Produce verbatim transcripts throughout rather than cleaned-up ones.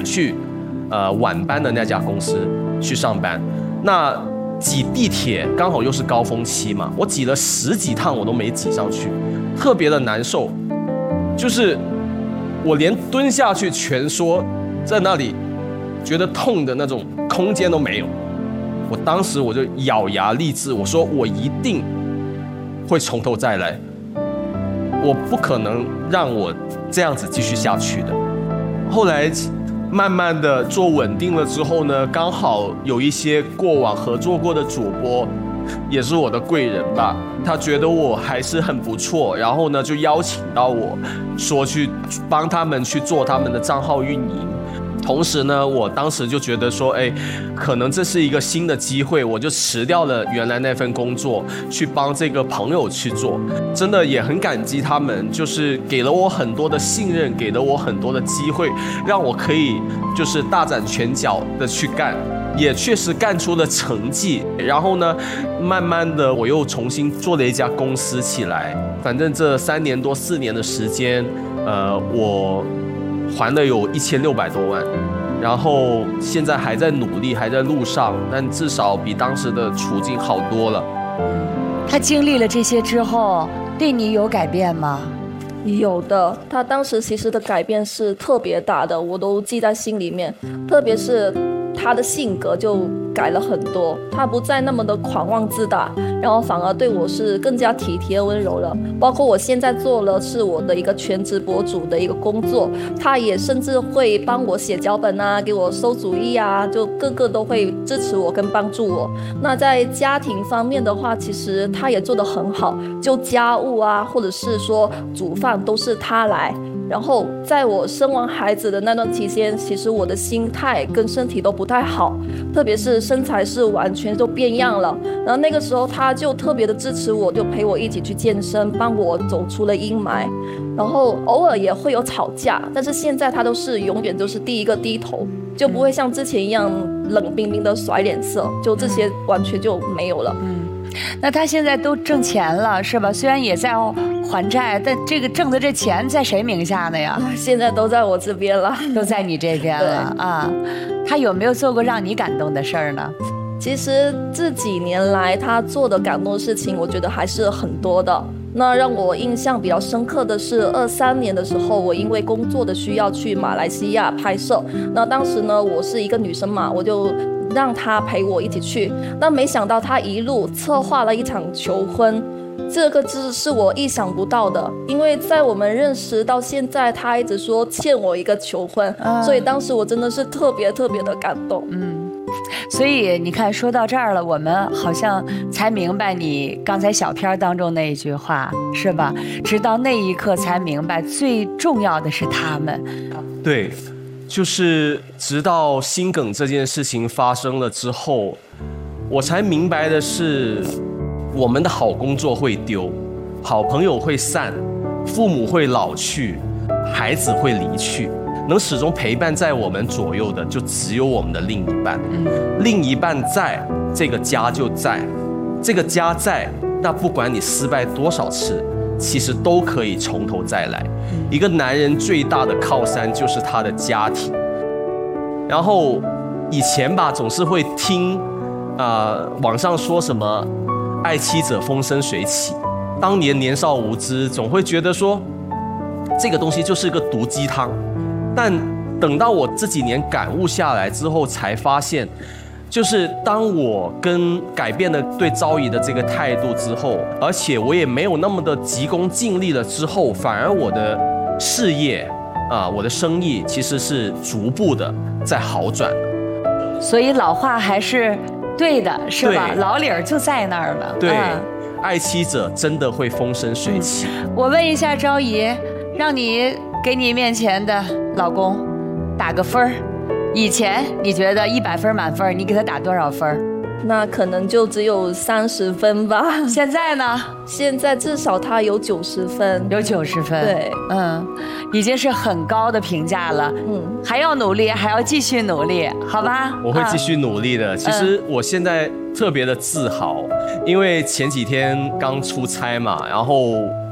去呃晚班的那家公司去上班。那挤地铁刚好又是高峰期嘛，我挤了十几趟我都没挤上去，特别的难受，就是我连蹲下去蜷缩在那里觉得痛的那种空间都没有。我当时我就咬牙立志，我说我一定会从头再来，我不可能让我这样子继续下去的。后来慢慢的做稳定了之后呢，刚好有一些过往合作过的主播，也是我的贵人吧，他觉得我还是很不错，然后呢就邀请到我说去帮他们去做他们的账号运营。同时呢，我当时就觉得说，哎，可能这是一个新的机会，我就辞掉了原来那份工作，去帮这个朋友去做。真的也很感激他们，就是给了我很多的信任，给了我很多的机会，让我可以就是大展拳脚的去干，也确实干出了成绩。然后呢，慢慢的我又重新做了一家公司起来。反正这三年多四年的时间，呃，我还了有一千六百多万，然后现在还在努力，还在路上，但至少比当时的处境好多了。 他经历了这些之后，对你有改变吗？ 有的，他当时其实的改变是特别大的，我都记在心里面。特别是他的性格就改了很多，他不再那么的狂妄自大，然后反而对我是更加体贴温柔了。包括我现在做了是我的一个全职博主的一个工作，他也甚至会帮我写脚本啊，给我馊主意啊，就个个都会支持我跟帮助我。那在家庭方面的话，其实他也做得很好，就家务啊，或者是说煮饭都是他来。然后在我生完孩子的那段期间，其实我的心态跟身体都不太好，特别是身材是完全都变样了。然后那个时候他就特别的支持我，就陪我一起去健身，帮我走出了阴霾。然后偶尔也会有吵架，但是现在他都是永远都是第一个低头，就不会像之前一样冷冰冰的甩脸色，就这些完全就没有了。 嗯，那他现在都挣钱了是吧？虽然也在还债，但这个挣的这钱在谁名下呢呀？ 现在都在我这边了， 都在你这边了啊。他有没有做过让你感动的事儿呢？ 其实这几年来他做的感动的事情，我觉得还是很多的。那让我印象比较深刻的是二三年的时候，我因为工作的需要去马来西亚拍摄。那当时呢，我是一个女生嘛，我就让他陪我一起去。那没想到他一路策划了一场求婚，这个字是我意想不到的，因为在我们认识到现在，他一直说欠我一个求婚，啊、所以当时我真的是特别特别的感动。 嗯。所以你看，说到这儿了，我们好像才明白你刚才小片当中那一句话，是吧？直到那一刻才明白，最重要的是他们。 对，就是直到心梗这件事情发生了之后，我才明白的是，我们的好工作会丢，好朋友会散，父母会老去，孩子会离去。能始终陪伴在我们左右的，就只有我们的另一半。嗯、另一半在，这个家就在；这个家在，那不管你失败多少次，其实都可以从头再来。嗯、一个男人最大的靠山就是他的家庭。然后以前吧，总是会听，啊、呃，网上说什么“爱妻者风生水起”。当年年少无知，总会觉得说，这个东西就是个毒鸡汤。但等到我这几年感悟下来之后，才发现，就是当我跟改变了对昭仪的这个态度之后，而且我也没有那么的急功近利了之后，反而我的事业啊，我的生意其实是逐步的在好转。 所以老话还是对的，是吧？老理儿就在那儿了。 对，嗯、爱妻者真的会风生水起。 嗯、我问一下昭仪，让你给你面前的老公打个分儿，以前你觉得一百分满分，你给他打多少分？ 那可能就只有三十分吧。 现在呢？ 现在至少他有九十分， 有九十分。 对， 嗯，已经是很高的评价了。嗯，还要努力，还要继续努力，好吧？ 我会继续努力的。啊、其实我现在特别的自豪，因为前几天刚出差嘛，然后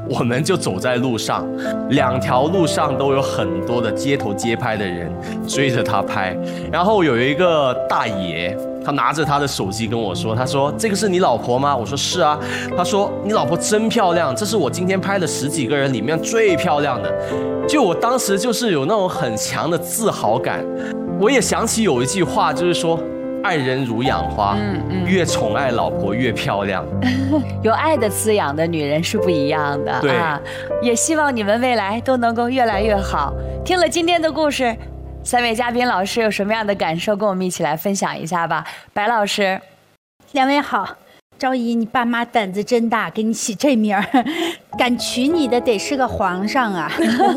我们就走在路上，两条路上都有很多的街头街拍的人追着他拍。然后有一个大爷，他拿着他的手机跟我说，他说这个是你老婆吗？我说是啊。他说你老婆真漂亮，这是我今天拍的十几个人里面最漂亮的。就我当时就是有那种很强的自豪感。我也想起有一句话，就是说爱人如养花，嗯嗯，越宠爱老婆越漂亮。 有爱的滋养的女人是不一样的，对啊。也希望你们未来都能够越来越好。听了今天的故事，三位嘉宾老师有什么样的感受，跟我们一起来分享一下吧。白老师， 两位好。昭仪，你爸妈胆子真大，给你起这名儿，敢娶你的得是个皇上啊。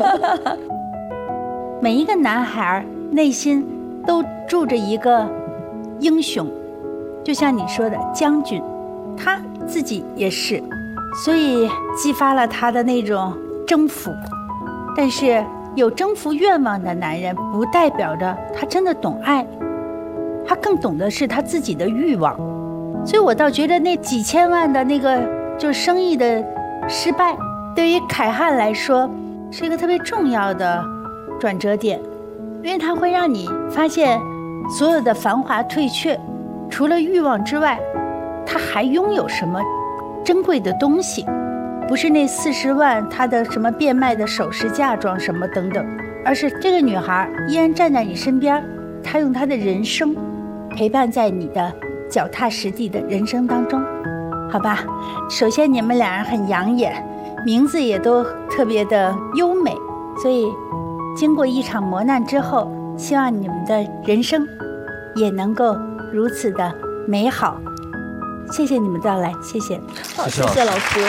每一个男孩内心都住着一个英雄，就像你说的将军，他自己也是，所以激发了他的那种征服。但是有征服愿望的男人，不代表着他真的懂爱，他更懂的是他自己的欲望。所以我倒觉得那几千万的那个就生意的失败，对于凯汉来说是一个特别重要的转折点，因为它会让你发现所有的繁华退却，除了欲望之外，他还拥有什么珍贵的东西，不是那四十万他的什么变卖的首饰嫁妆什么等等，而是这个女孩依然站在你身边，她用她的人生陪伴在你的脚踏实地的人生当中，好吧。首先你们俩人很养眼，名字也都特别的优美，所以经过一场磨难之后，希望你们的人生也能够如此的美好。谢谢你们到来，谢谢。 好，谢谢老师。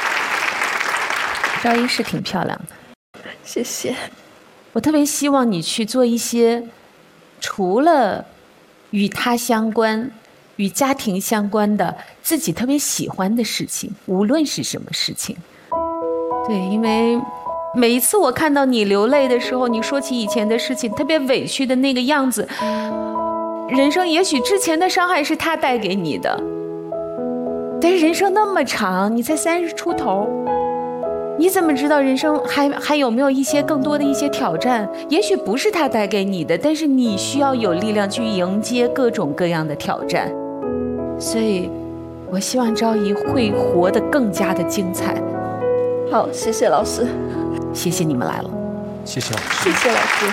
昭仪是挺漂亮的， 谢谢。 我特别希望你去做一些除了与他相关、与家庭相关的自己特别喜欢的事情，无论是什么事情。对，因为每一次我看到你流泪的时候，你说起以前的事情，特别委屈的那个样子，人生也许之前的伤害是他带给你的，但是人生那么长，你才三十出头，你怎么知道人生还还有没有一些更多的一些挑战？也许不是他带给你的，但是你需要有力量去迎接各种各样的挑战。所以我希望昭仪会活得更加的精彩。 好，谢谢老师。 谢谢你们来了。 谢谢老师。 谢谢老师。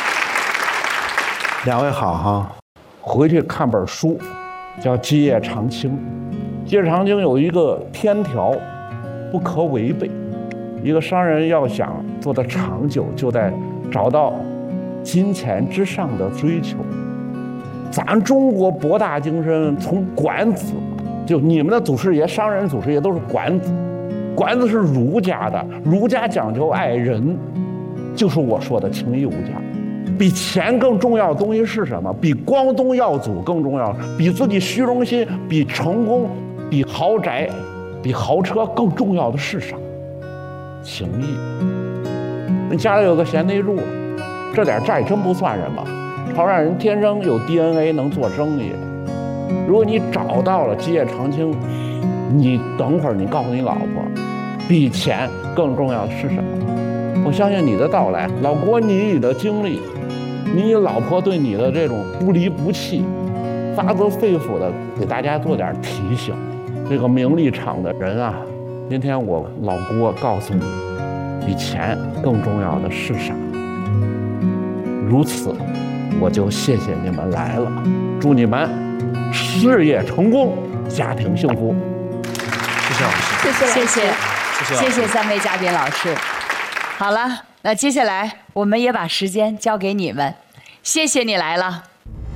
两位好哈，回去看本书，叫《基业长青》。基业长青有一个天条，不可违背。一个商人要想做得长久，就得找到金钱之上的追求。咱中国博大精深，从管子，就你们的祖师爷，商人祖师爷都是管子。管子是儒家的，儒家讲究爱人，就是我说的情义无价。比钱更重要的东西是什么？比光宗耀祖更重要，比自己虚荣心，比成功，比豪宅，比豪车更重要的是啥？情义。你家里有个贤内助，这点债真不算什么。潮汕人天生有 D N A 能做生意。如果你找到了基业长青，你等会儿你告诉你老婆，比钱更重要的是什么？我相信你的到来，老郭你你的经历，你老婆对你的这种不离不弃，发自肺腑的给大家做点提醒。这个名利场的人啊，今天我老郭告诉你，比钱更重要的是啥？如此，我就谢谢你们来了，祝你们事业成功，家庭幸福。 谢谢老师， 谢谢谢谢谢谢谢三位嘉宾老师。好了，那接下来我们也把时间交给你们，谢谢你来了。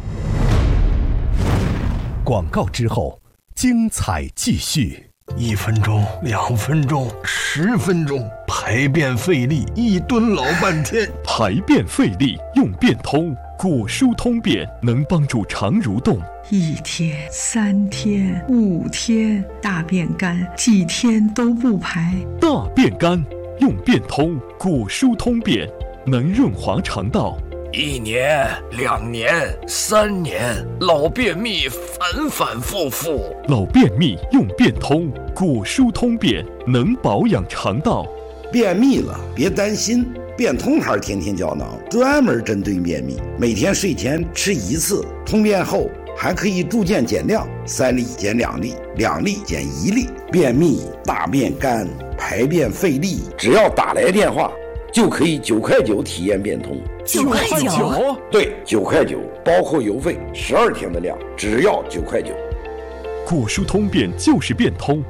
广告之后，精彩继续。 一分钟，两分钟，十分钟，排便费力，一蹲老半天。 排便费力用便通，果蔬通便能帮助肠蠕动。 一天、三天、五天，大便干，几天都不排。 大便干用便通，果蔬通便能润滑肠道， 一年、两年、三年，老便秘反反复复。 老便秘用变通，果蔬通便能保养肠道。 便秘了别担心，变通牌天天胶囊专门针对便秘，每天睡前吃一次，通便后还可以逐渐减量，三粒减两粒，两粒减一粒。便秘、大便干、排便费力，只要打来电话就可以九块九体验变通。 九块九？ 对，九块九，包括邮费，十二天的量，只要九块九。 果蔬通便就是变通。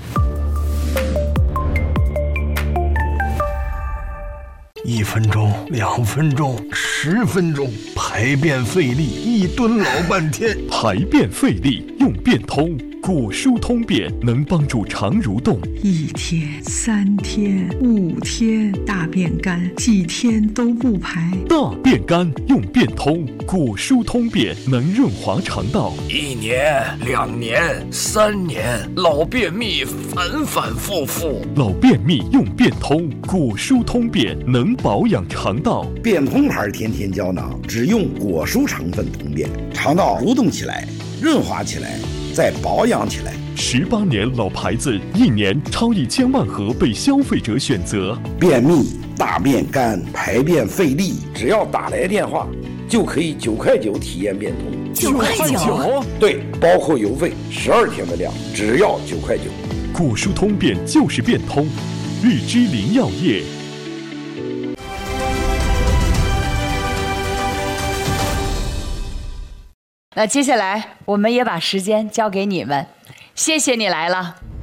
一分钟，两分钟，十分钟，排便费力，一蹲老半天。 排便费力用变通，果蔬通便能帮助肠蠕动。 一天、三天、五天，大便干，几天都不排。 大便干用变通，果蔬通便能润滑肠道。 一年、两年、三年，老便秘反反复复。 老便秘用变通，果蔬通便能保养肠道。 变通牌天天胶囊只用果蔬成分通便，肠道蠕动起来，润滑起来，再保养起来。 十八年老牌子，一年超一千万盒被消费者选择。 便秘、大便干、排便费力，只要打来电话就可以九块九体验变通。 九块九？ 对，包括邮费，十二天的量，只要九块九。 果蔬通便就是变通，日之林药业。 那接下来我们也把时间交给你们，谢谢你来了。